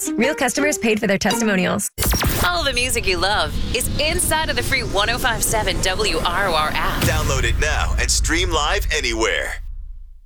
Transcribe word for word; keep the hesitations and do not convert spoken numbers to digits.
guests. Real customers paid for their testimonials. All the music you love is inside of the free one oh five point seven W R O R app. Download it now and stream live anywhere.